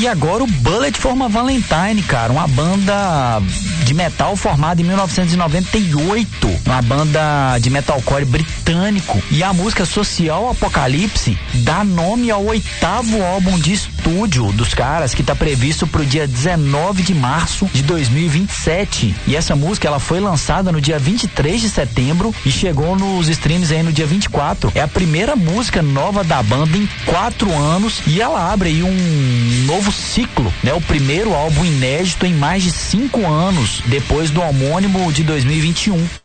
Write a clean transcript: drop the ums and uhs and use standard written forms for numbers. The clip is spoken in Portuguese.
E agora o Bullet for My Valentine, cara, uma banda de metal formada em 1998, uma banda de metalcore britânico. E a música Social Apocalipse dá nome ao 8º álbum de estúdio dos caras, que tá previsto pro dia 19 de março de 2027. E essa música, ela foi lançada no dia 23 de setembro e chegou nos streams aí no dia 24. É a primeira música nova da banda em 4 anos e ela abre aí um novo ciclo, né? O primeiro álbum inédito em mais de 5 anos, depois do homônimo de 2021.